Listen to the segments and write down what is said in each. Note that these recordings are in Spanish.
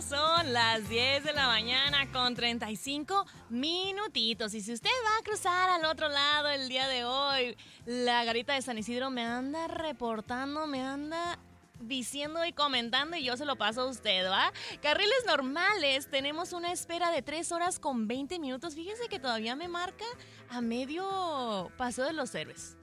Ya son las 10 de la mañana con 35 minutitos. Y si usted va a cruzar al otro lado el día de hoy, la Garita de San Isidro me anda reportando, me anda diciendo y comentando, y yo se lo paso a usted, ¿va? Carriles normales, tenemos una espera de 3 horas con 20 minutos. Fíjese que todavía me marca a medio Paseo de los Héroes.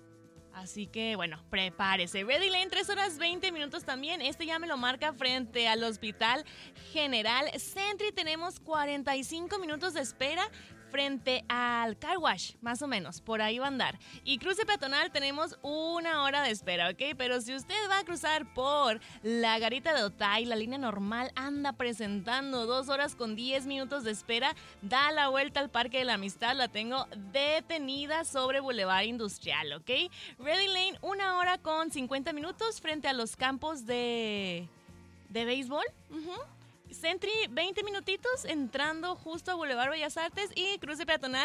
Así que, bueno, prepárese. Ready Lane, 3 horas 20 minutos también. Este ya me lo marca frente al Hospital General Sentry. Tenemos 45 minutos de espera frente al Car Wash, más o menos, por ahí va a andar. Y cruce peatonal tenemos 1 hora de espera, ¿ok? Pero si usted va a cruzar por la Garita de Otay, la línea normal anda presentando 2 horas con 10 minutos de espera. Da la vuelta al Parque de la Amistad, la tengo detenida sobre Boulevard Industrial, ¿ok? Ready Lane, 1 hora con 50 minutos frente a los campos de béisbol. Sentry, 20 minutitos entrando justo a Boulevard Bellas Artes, y cruce peatonal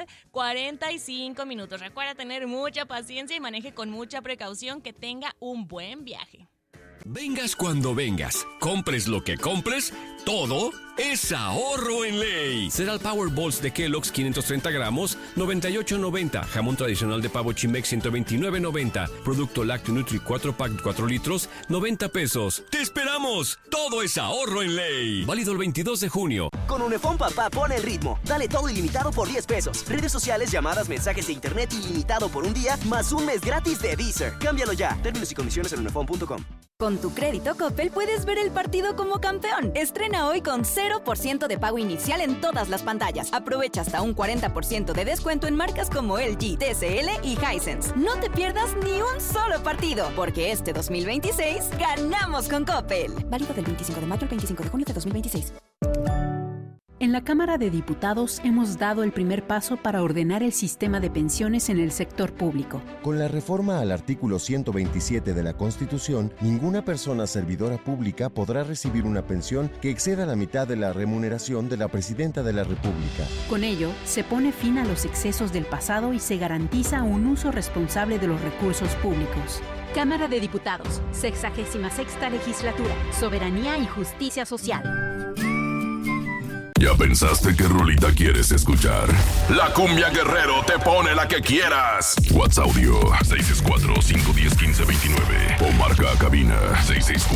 45 minutos. Recuerda tener mucha paciencia y maneje con mucha precaución. Que tenga un buen viaje. Vengas cuando vengas, compres lo que compres, todo es ahorro en ley. Cereal Power Balls de Kellogg's 530 gramos, $98.90. Jamón tradicional de pavo Chimex, $129.90. Producto lácteo Nutri 4 pack 4 litros, $90. ¡Te esperamos! Todo es ahorro en ley. Válido el 22 de junio. Con Unifón Papá pone el ritmo. Dale todo ilimitado por $10. Redes sociales, llamadas, mensajes de internet ilimitado por un día, más un mes gratis de Deezer. Cámbialo ya. Términos y condiciones en unifón.com. Con tu crédito Coppel puedes ver el partido como campeón. Estrena hoy con 0% de pago inicial en todas las pantallas. Aprovecha hasta un 40% de descuento en marcas como LG, TCL y Hisense. No te pierdas ni un solo partido, porque este 2026 ganamos con Coppel. Válido del 25 de mayo al 25 de junio de 2026. En la Cámara de Diputados hemos dado el primer paso para ordenar el sistema de pensiones en el sector público. Con la reforma al artículo 127 de la Constitución, ninguna persona servidora pública podrá recibir una pensión que exceda la mitad de la remuneración de la Presidenta de la República. Con ello, se pone fin a los excesos del pasado y se garantiza un uso responsable de los recursos públicos. Cámara de Diputados, 66ª Legislatura, Soberanía y Justicia Social. ¿Ya pensaste qué rolita quieres escuchar? La Cumbia Guerrero te pone la que quieras. WhatsApp Audio 664-510-1529 o marca cabina 664